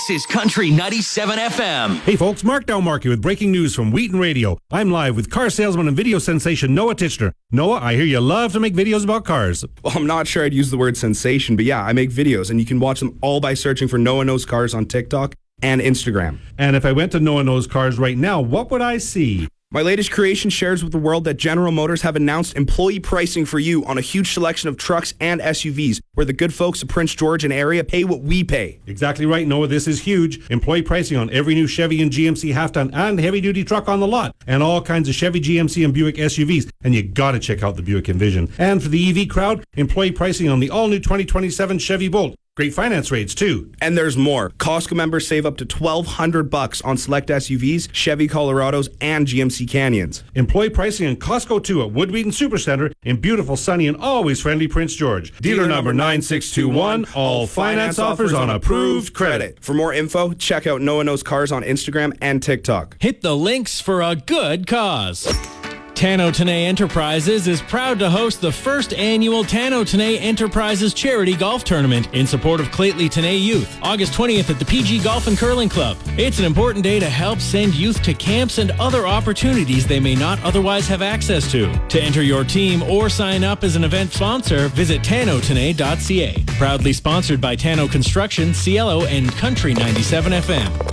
This is Country 97 FM. Hey folks, Mark Dalmarkey with breaking news from Wheaton Radio. I'm live with car salesman and video sensation Noah Titchener. Noah, I hear you love to make videos about cars. Well, I'm not sure I'd use the word sensation, but yeah, I make videos, and you can watch them all by searching for Noah Knows Cars on TikTok and Instagram. And if I went to Noah Knows Cars right now, what would I see? My latest creation shares with the world that General Motors have announced employee pricing for you on a huge selection of trucks and SUVs, where the good folks of Prince George and area pay what we pay. Exactly right, Noah. This is huge. Employee pricing on every new Chevy and GMC half-ton and heavy-duty truck on the lot, and all kinds of Chevy, GMC, and Buick SUVs. And you gotta check out the Buick Envision. And for the EV crowd, employee pricing on the all-new 2027 Chevy Bolt. Great finance rates, too. And there's more. Costco members save up to $1,200 on select SUVs, Chevy Colorados, and GMC Canyons. Employee pricing in Costco, too, at Wood Wheaton Supercenter in beautiful, sunny, and always friendly Prince George. Dealer number 9621. All finance offers on approved credit. For more info, check out Noah Knows Cars on Instagram and TikTok. Hit the links for a good cause. Tano Tenay Enterprises is proud to host the first annual Tano Tenay Enterprises Charity Golf Tournament in support of Clately Tenay Youth, August 20th at the PG Golf and Curling Club. It's an important day to help send youth to camps and other opportunities they may not otherwise have access to. To enter your team or sign up as an event sponsor, visit tanotenay.ca. Proudly sponsored by Tano Construction, Cielo, and Country 97 FM.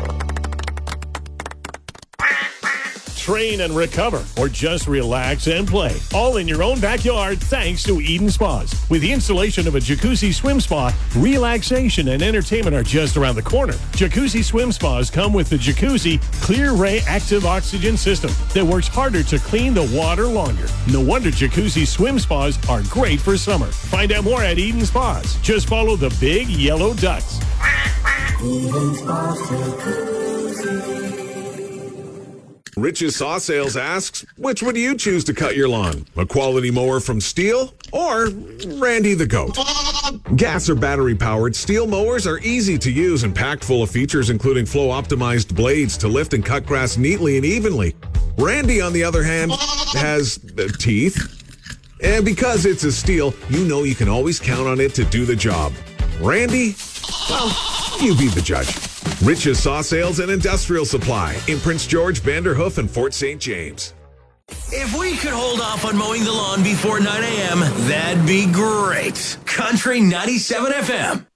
Train and recover, or just relax and play, all in your own backyard thanks to Eden Spas. With the installation of a jacuzzi swim spa, relaxation and entertainment are just around the corner. Jacuzzi swim spas come with the Jacuzzi Clear Ray Active Oxygen System that works harder to clean the water longer. No wonder Jacuzzi swim spas are great for summer. Find out more at Eden Spas. Just follow the big yellow ducks. Eden Spas Jacuzzi. Rich's Saw Sales asks, which would you choose to cut your lawn? A quality mower from Steel or Randy the Goat? Gas or battery powered Steel mowers are easy to use and packed full of features including flow optimized blades to lift and cut grass neatly and evenly. Randy, on the other hand, has teeth. And because it's a Steel, you know you can always count on it to do the job. Randy, well, you be the judge. Rich's Saw Sales and Industrial Supply in Prince George, Vanderhoof, and Fort St. James. If we could hold off on mowing the lawn before 9 a.m., that'd be great. Country 97 FM.